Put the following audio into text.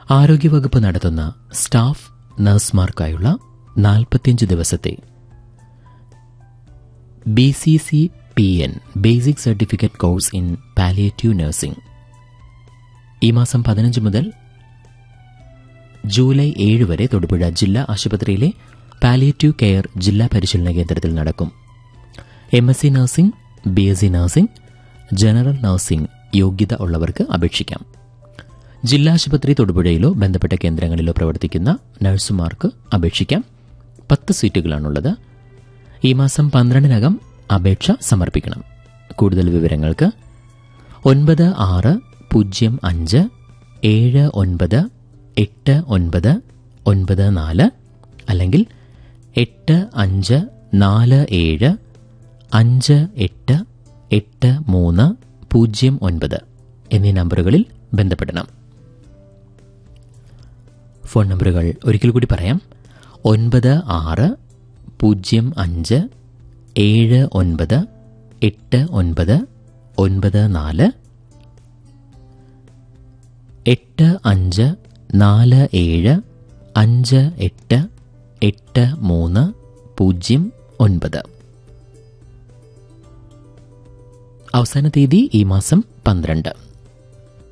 ആരോഗ്യവകുപ്പ് നടത്തുന്ന സ്റ്റാഫ് നഴ്സുമാർക്കായുള്ള 45 ദിവസത്തെ BCCPN basic certificate course in palliative nursing ഈ മാസം 15 മുതൽ ജൂലൈ 7 വരെ തൊടുപുഴ ജില്ലാ ആശുപത്രിയിലെ പാലിയേറ്റീവ് കെയർ ജില്ലാ പരിശീലന കേന്ദ്രത്തിൽ നടക്കും. MSc nursing, BSc nursing, general nursing യോഗ്യത ഉള്ളവർക്ക് അപേക്ഷിക്കാം. ജില്ലാ ആശുപത്രി തൊടുപുഴയിലോ ബന്ധപ്പെട്ട കേന്ദ്രങ്ങളിലോ പ്രവർത്തിക്കുന്ന നഴ്സുമാർക്ക് അപേക്ഷിക്കാം. 10 സീറ്റുകളാണുള്ളത്. ഈ മാസം 12-നകം അപേക്ഷ സമർപ്പിക്കണം. കൂടുതൽ വിവരങ്ങൾക്ക് 9605798994 അല്ലെങ്കിൽ 8547588309 എന്നീ നമ്പറുകളിൽ ബന്ധപ്പെടണം. ഫോൺ നമ്പറുകൾ ഒരിക്കൽ കൂടി പറയാം. 9605798994 8547588309. അവസാന തീയതി ഈ മാസം 12.